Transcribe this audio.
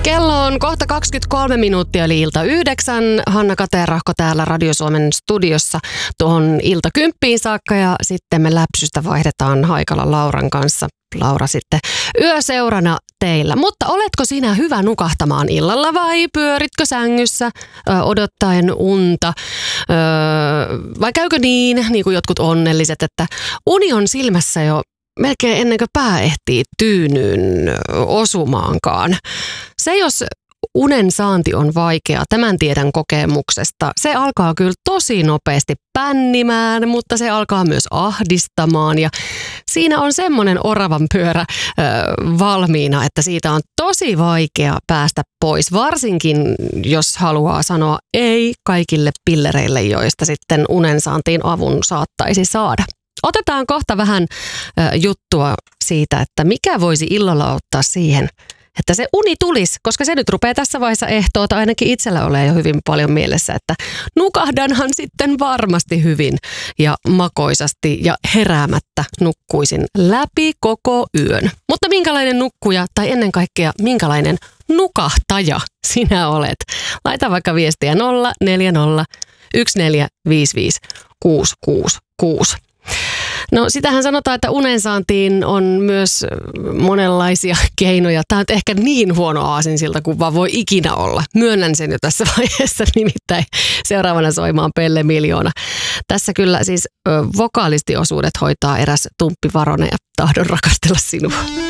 Kello on kohta 23 minuuttia eli ilta 9. Hanna Katerahko täällä Radio Suomen studiossa tuohon ilta 10 saakka ja sitten me läpsystä vaihdetaan Haikala Lauran kanssa. Laura sitten yöseurana teillä. Mutta oletko sinä hyvä nukahtamaan illalla vai pyöritkö sängyssä odottaen unta? Vai käykö niin kuin jotkut onnelliset, että uni on silmässä jo melkein ennen kuin pää ehtii tyynyyn osumaankaan. Se jos unen saanti on vaikeaa, tämän tiedän kokemuksesta. Se alkaa kyllä tosi nopeasti pännimään, mutta se alkaa myös ahdistamaan ja siinä on semmoinen oravan pyörä valmiina, että siitä on tosi vaikea päästä pois. Varsinkin jos haluaa sanoa ei kaikille pillereille, joista sitten unen saantiin avun saattaisi saada. Otetaan kohta vähän juttua siitä, että mikä voisi illalla ottaa siihen, että se uni tulisi, koska se nyt rupeaa tässä vaiheessa ehtoota, ainakin itsellä ole jo hyvin paljon mielessä, että nukahdanhan sitten varmasti hyvin ja makoisasti ja heräämättä nukkuisin läpi koko yön. Mutta minkälainen nukkuja tai ennen kaikkea minkälainen nukahtaja sinä olet? Laita vaikka viestiä 040 1455 666. No sitähän sanotaan, että unensaantiin on myös monenlaisia keinoja. Tämä on ehkä niin huono aasinsilta kuin vaan voi ikinä olla. Myönnän sen jo tässä vaiheessa, nimittäin seuraavana soimaan Pelle Miljoona. Tässä kyllä siis vokaalistiosuudet hoitaa eräs Tumppi Varonen ja Tahdon rakastella sinua.